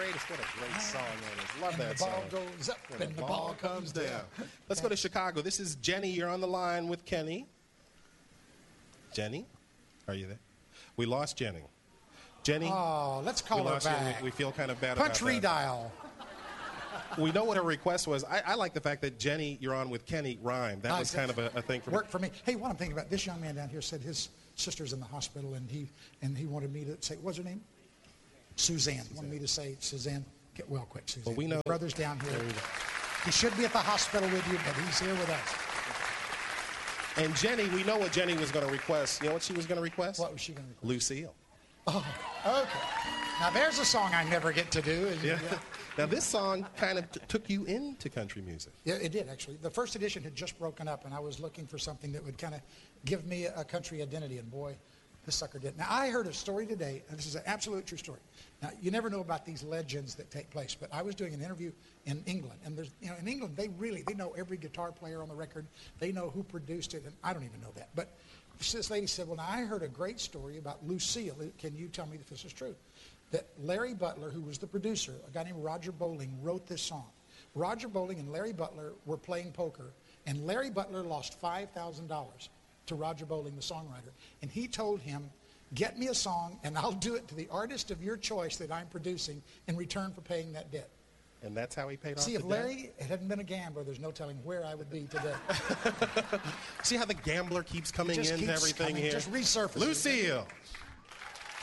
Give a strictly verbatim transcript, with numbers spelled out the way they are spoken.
greatest. What a great song that is. Love And that the ball song. goes up and, the ball comes down. Let's go to Chicago. This is Jenny. You're on the line with Kenny. Jenny, are you there? We lost Jenny. Jenny. Oh, let's call we her lost you. back. We, we feel kind of bad Punch about that. redial. We know what her request was. I, I like the fact that Jenny, you're on with Kenny, rhymed. That Nice. was kind of a, a thing for me. Worked for me. Hey, what I'm thinking about, this young man down here said his sister's in the hospital, and he and he wanted me to say, what's her name? Suzanne. Suzanne. Wanted me to say, Suzanne, get well quick, Suzanne. Well, we know. Your brother's down here. He should be at the hospital with you, but he's here with us. And Jenny, we know what Jenny was going to request. You know what she was going to request? What was she going to request? Lucille. Oh, okay. Now, there's a song I never get to do. Yeah. yeah. Now, this song kind of t- took you into country music. Yeah, it did, actually. The first edition had just broken up, and I was looking for something that would kind of give me a country identity, and boy, this sucker did. Now, I heard a story today, and this is an absolute true story. Now, you never know about these legends that take place, but I was doing an interview in England, and there's, you know, in England, they really, they know every guitar player on the record. They know who produced it, and I don't even know that. But this lady said, well, now, I heard a great story about Lucille. Can you tell me if this is true? That Larry Butler, who was the producer, a guy named Roger Bowling, wrote this song. Roger Bowling and Larry Butler were playing poker, and Larry Butler lost five thousand dollars to Roger Bowling, the songwriter. And he told him, get me a song, and I'll do it to the artist of your choice that I'm producing in return for paying that debt. And that's how he paid off See, the if Larry debt? hadn't been a gambler, there's no telling where I would be today. See how the gambler keeps coming Just into keeps everything coming, here? just resurfaces. Lucille.